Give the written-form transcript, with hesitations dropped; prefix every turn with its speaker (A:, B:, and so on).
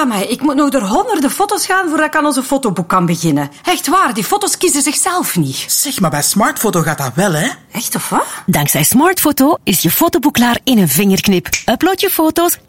A: maar ik moet nog door honderden foto's gaan voordat ik aan onze fotoboek kan beginnen. Echt waar, die foto's kiezen zichzelf niet.
B: Zeg, maar bij Smartfoto gaat dat wel, hè?
A: Echt of wat?
C: Dankzij Smartfoto is je fotoboek klaar in een vingerknip. Upload je foto's